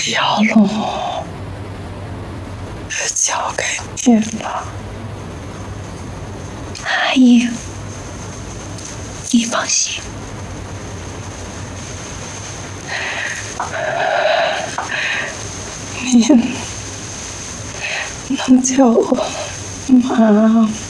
药龙交给你了。 阿姨，你放心。 您能叫我妈吗？